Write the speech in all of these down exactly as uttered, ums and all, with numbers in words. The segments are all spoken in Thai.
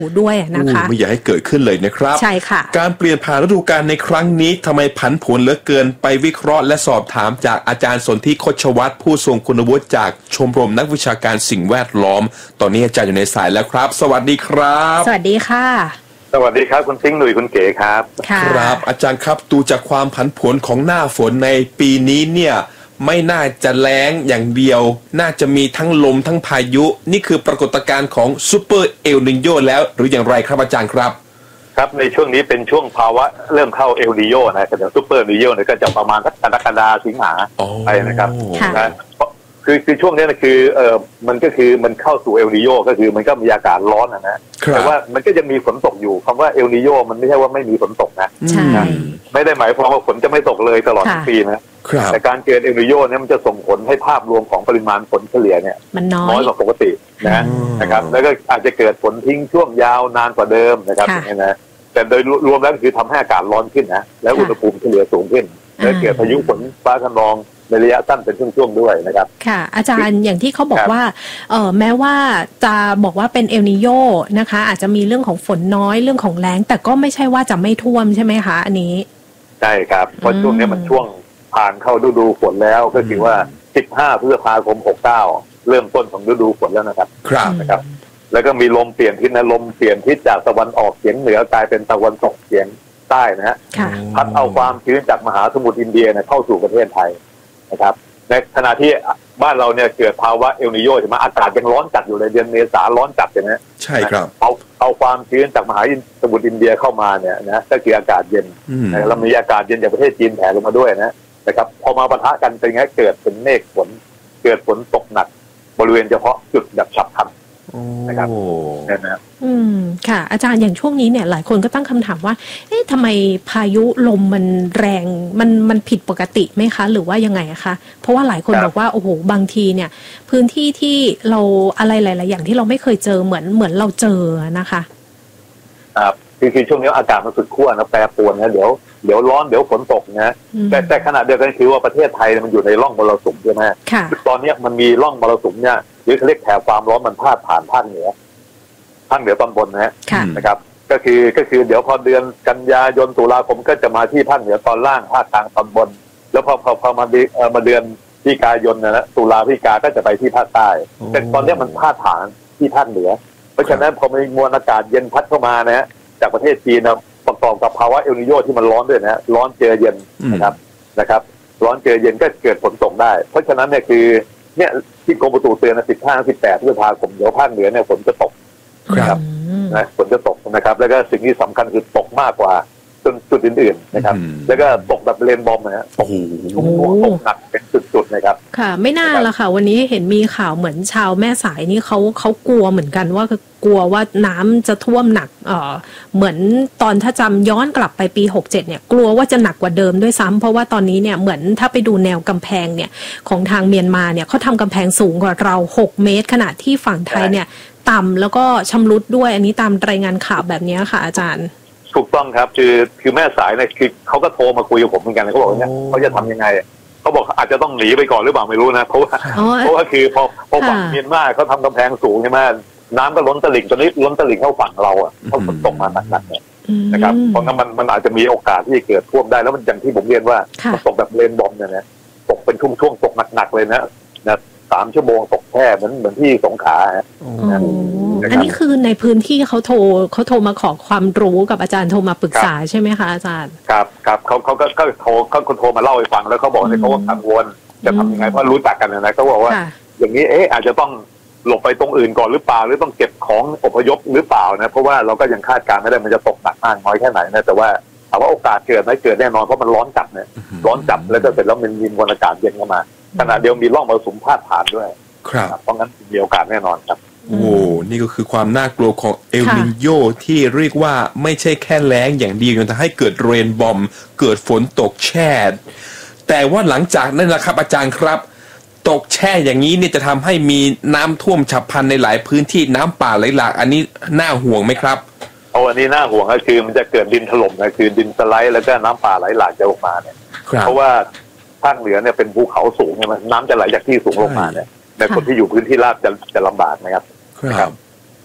ด้วยนะคะไม่อยากให้เกิดขึ้นเลยนะครับใช่ค่ะการเปลี่ยนผ่านฤดูกาลในครั้งนี้ทำไมผันผวนเหลือเกินไปวิเคราะห์และสอบถามจากอาจารย์สนธิโคชวัฒน์ผู้ทรงคุณวุฒิจากชมรมนักวิชาการสิ่งแวดล้อมตอนนี้อาจารย์อยู่ในสายแล้วครับสวัสดีครับสวัสดีค่ะสวัสดีครับคุณซิงห์หนุ่ยคุณเก๋ครับครับอาจารย์ครับดูจากความผันผวนของหน้าฝนในปีนี้เนี่ยไม่น่าจะแล้งอย่างเดียวน่าจะมีทั้งลมทั้งพายุนี่คือปรากฏการณ์ของซูเปอร์เอลนิโญแล้วหรืออย่างไรครับอาจารย์ครับครับในช่วงนี้เป็นช่วงภาวะเริ่มเข้าเอลนิโญนะครับเดี๋ยวซูเปอร์เอลนิโญเนี่ยก็จะประมาณสักกรกฎาคมสิงหาไปนะครับนะคือคือช่วงนี้นะคือเออมันก็คือมันเข้าสู่เอลนิโญก็คือมันก็มีอากาศร้อนนะนะแต่ว่ามันก็จะมีฝนตกอยู่คำว่าเอลนิโญมันไม่ใช่ว่าไม่มีฝนตกนะไม่ได้หมายความว่าฝนจะไม่ตกเลยตลอดทั้งปีนะแต่การเกิดเอลนิโญเนี่ยมันจะส่งผลให้ภาพรวมของปริมาณฝนเฉลี่ยเนี่ยมันน้อยกว่าปกตินะนะครับแล้วก็อาจจะเกิดฝนทิ้งช่วงยาวนานกว่าเดิมนะครับอย่างนี้นะแต่โดยรวมแล้วคือทำให้อากาศร้อนขึ้นนะแล้วอุณหภูมิเฉลี่ยสูงขึ้นและเกิดพายุฝนฟ้าคะนองในระยะสั้นเป็นช่วงๆด้วยนะครับค่ะอาจารย์อย่างที่เขาบอกว่าเออแม้ว่าจะบอกว่าเป็นเอลนิโญนะคะอาจจะมีเรื่องของฝนน้อยเรื่องของแล้งแต่ก็ไม่ใช่ว่าจะไม่ท่วมใช่ไหมคะอันนี้ใช่ครับเพราะช่วงนี้มันช่วงผ่านเข้าฤดูฝนแล้วก็คือว่าสิบห้าพฤษภาคมหกสิบเก้าเริ่มต้นของฤดูฝนแล้วนะครับครับนะครับแล้วก็มีลมเปลี่ยนทิศนะลมเปลี่ยนทิศจากตะวันออกเฉียงเหนือกลายเป็นตะวันตกเฉียงใต้นะฮะพัดเอาความชื้นจากมหาสมุทรอินเดียเนี่ยเข้าสู่ประเทศไทยนะครับในขณะที่บ้านเราเนี่ยเกิดภาวะเอลนิโญใช่ไหมอากาศยังร้อนจัดอยู่เลยเดือนเมษาร้อนจัดเลยนะใช่ครับเอาเอาความชื้นจากมหาสมุทรอินเดียเข้ามาเนี่ยนะก็คืออากาศเย็นแล้วมีอากาศเย็นจากประเทศจีนแผ่ลงมาด้วยนะนะครับพอมาปะทะกันเป็นไงเกิดเป็นเมฆฝนเกิดฝนตกหนักบริเวณเฉพาะจุดแบบฉับพลันนะครับนะอืมค่ะอาจารย์อย่างช่วงนี้เนี่ยหลายคนก็ตั้งคำถามว่าเอ๊ะทำไมพายุลมมันแรงมันมันผิดปกติไหมคะหรือว่ายังไงอะคะเพราะว่าหลายคนบอกว่าโอ้โหบางทีเนี่ยพื้นที่ที่เราอะไรหลายๆอย่างที่เราไม่เคยเจอเหมือนเหมือนเราเจอนะคะครับคือคือช่วงนี้อากาศมันสุดขั้วนะแปรปรวนนะเดี๋ยวเดี๋ยวร้อนเดี๋ยวฝนตกนะแต่แต่ขณะเดียวกันคือว่าประเทศไทยมันอยู่ในร่องมรสุมใช่ไหมตอนนี้มันมีร่องมรสุมเนี่ยหรือเขาเรียกแถบความร้อนมันพาดผ่านภาคเหนือภาคเหนือตอนบนนะนะครับก็คือก็คือเดี๋ยวพอเดือนกันยายนตุลาคมก็จะมาที่ภาคเหนือตอนล่างภาคกลางตอนบนแล้วพอพอพอมาเดือนมาเดือนพฤศจิกายนนะตุลาพฤศจิกาก็จะไปที่ภาคใต้แต่ตอนนี้มันพาดผ่านที่ภาคเหนือเพราะฉะนั้นพอมีมวลอากาศเย็นพัดเข้ามานะจากประเทศจีนนะประกอบกับภาวะเอลนิโญที่มันร้อนด้วยนะร้อนเจอเย็นนะครับนะครับร้อนเจอเย็นก็เกิดฝนตกได้เพราะฉะนั้นเนี่ยคือเนี่ยที่กรมอุตุเตือนนะสิบห้าสิบแปดพฤษภาคมเดี๋ยวภาคเหนือเนี่ยฝนจะตกนะครับนะฝนจะตกนะครับแล้วก็สิ่งที่สำคัญคือตกมากกว่าจุดอื่นๆนะครับแล้วก็ตกแบบเรนบอมนะฮะตกตกหนักเป็นจุดๆนะครับค่ะไม่น่าละค่ะวันนี้เห็นมีข่าวเหมือนชาวแม่สายนี่เขาเขากลัวเหมือนกันว่ากลัวว่าน้ำจะท่วมหนักเอ่อเหมือนตอนถ้าจำย้อนกลับไปปีหกสิบเจ็ดเนี่ยกลัวว่าจะหนักกว่าเดิมด้วยซ้ำเพราะว่าตอนนี้เนี่ยเหมือนถ้าไปดูแนวกำแพงเนี่ยของทางเมียนมาเนี่ยเขาทำกำแพงสูงกว่าเราหกเมตรขณะที่ฝั่งไทยเนี่ยต่ำแล้วก็ชำรุดด้วยอันนี้ตามรายงานข่าวแบบนี้ค่ะอาจารย์ถูกต้องครับคือคือแม่สายเนี่ยคือเขาก็โทรมาคุยกับผมเหมือนกันเขาบอกว่าเนี่ยเขาจะทำยังไงเขาบอกอาจจะต้องหนีไปก่อนหรือเปล่าไม่รู้นะเพราะว่าเพราะว่าคือพอพอฝั่งเมียนมาเขาทำกำแพงสูงใช่ไหมน้ำก็ล้นตลิ่งตอนนี้ล้นตลิ่งเข้าฝั่งเราอ่ะเขาฝนตกมาหนักๆเนี่ยนะครับเพราะงั้นมันมันอาจจะมีโอกาสที่จะเกิดท่วมได้แล้วมันอย่างที่ผมเรียนว่าตกแบบเรนบอมเนี่ยนะตกเป็นช่วงๆตกหนักๆเลยนะนะสามชั่วโมงตกแค่เหมือนเหมือนที่สงขลาอันนี้คือในพื้นที่เขาโทรเขาโทรมาขอความรู้กับอาจารย์โทรมาปรึกษาใช่ไหมคะอาจารย์ครับครับเขาเขาก็ก็โทรเขาโทรมาเล่าให้ฟังแล้วเขาบอกเนี่ยเขาว่ากังวลจะทำยังไงเพราะรู้จักกันนะเขาบอกว่าอย่างนี้เอ๊ะอาจจะต้องหลบไปตรงอื่นก่อนหรือเปล่าหรือต้องเก็บของอพยพหรือเปล่านะเพราะว่าเราก็ยังคาดการณ์ไม่ได้มันจะตกหนักมากน้อยแค่ไหนนะแต่ว่าถามว่าโอกาสเกิดไหมเกิดแน่นอนเพราะมันร้อนจัดเนี่ยร้อนจัดแล้วก็เสร็จแล้วมันมีมวลอากาศเย็นเข้ามาขณะเดียวมีร่องมรสุมพาดผ่านด้วยครับเพราะงั้นมีโอกาสแน่นอนครับโอ้นี่ก็คือความน่ากลัวของเอลนิโญที่เรียกว่าไม่ใช่แค่แล้งอย่างเดียวยังทำให้เกิดเรนบอมเกิดฝนตกแช่แต่ว่าหลังจากนั้นนะครับอาจารย์ครับตกแช่อย่างนี้เนี่ยจะทำให้มีน้ำท่วมฉับพลันในหลายพื้นที่น้ำป่าไหลหลากอันนี้น่าห่วงไหมครับเอาอันนี้น่าห่วงก็คือมันจะเกิดดินถล่มนะคือดินสไลด์แล้วก็น้ำป่าไหลหลากจะออกมาเนี่ยเพราะว่าภาคเหนือเนี่ยเป็นภูเขาสูงใช่ไหมน้ำจะไหลจากที่สูงลงมาเนี่ยในคนที่อยู่พื้นที่ราบจะจะลำบากนะครับครับ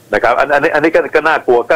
นะครับอันอันนี้อันนี้ก็ก็น่ากลัว